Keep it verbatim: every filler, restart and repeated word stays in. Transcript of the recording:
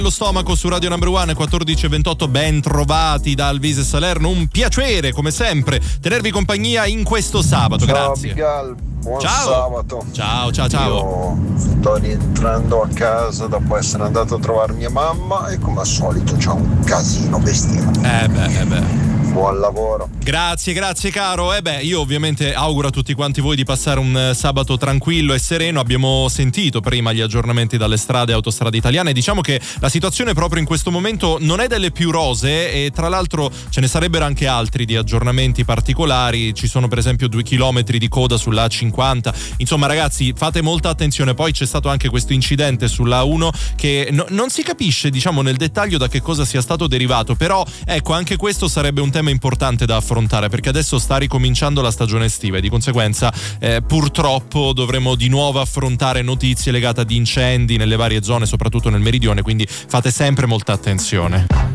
Lo stomaco su Radio Number One quattordici e ventotto, ben trovati da Alvise Salerno, un piacere come sempre tenervi compagnia in questo sabato. Ciao, grazie Miguel, buon ciao. sabato. Ciao ciao ciao. Io sto rientrando a casa dopo essere andato a trovare mia mamma e come al solito c'è un casino bestiale. Eh beh, eh beh. Buon lavoro. Grazie, grazie caro. E beh, io ovviamente auguro a tutti quanti voi di passare un sabato tranquillo e sereno. Abbiamo sentito prima gli aggiornamenti dalle strade e autostrade italiane. Diciamo che la situazione proprio in questo momento non è delle più rosee e tra l'altro ce ne sarebbero anche altri di aggiornamenti particolari. Ci sono per esempio due chilometri di coda sulla A cinquanta. Insomma ragazzi, fate molta attenzione. Poi c'è stato anche questo incidente sulla A uno che no, non si capisce diciamo nel dettaglio da che cosa sia stato derivato, però ecco anche questo sarebbe un tema importante da affrontare perché adesso sta ricominciando la stagione estiva e di conseguenza eh, purtroppo dovremo di nuovo affrontare notizie legate ad incendi nelle varie zone, soprattutto nel meridione, quindi fate sempre molta attenzione.